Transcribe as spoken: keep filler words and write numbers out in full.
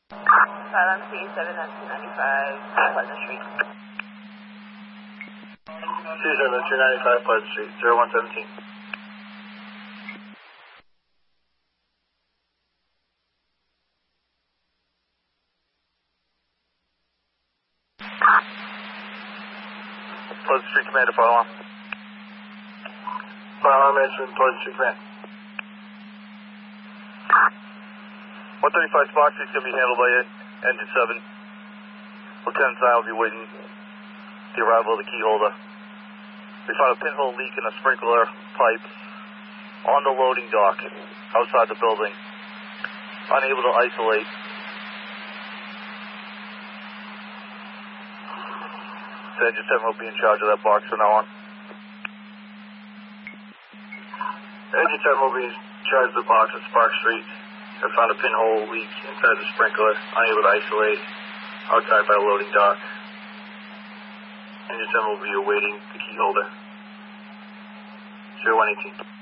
Silence C seven at two ninety-five Pleasant Street. C seven at two ninety-five Pleasant Street, zero one seventeen. Pleasant Street Commander, fire alarm. Fire alarm management, Pleasant Street Command. one thirty-five Spark Street's going to be handled by Engine seven. Lieutenant Zion will be waiting the arrival of the key holder. We found a pinhole leak in a sprinkler pipe on the loading dock outside the building. Unable to isolate. So Engine seven will be in charge of that box from now on. Engine seven will be in charge of the box at Spark Street. I found a pinhole leak inside the sprinkler, unable to isolate, outside by a loading dock. Engine seven will be awaiting the key holder. zero one eighteen.